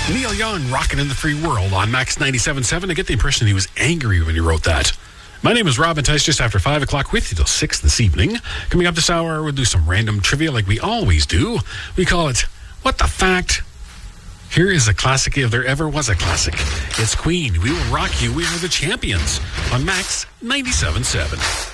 Neil Young, Rockin' in the Free World on Max 97.7. I get the impression he was angry when he wrote that. My name is Robin Tice, just after 5 o'clock with you till 6 this evening. Coming up this hour, we'll do some random trivia like we always do. We call it, What the Fact? Here is a classic if there ever was a classic. It's Queen. We will rock you. We are the champions on Max 97.7.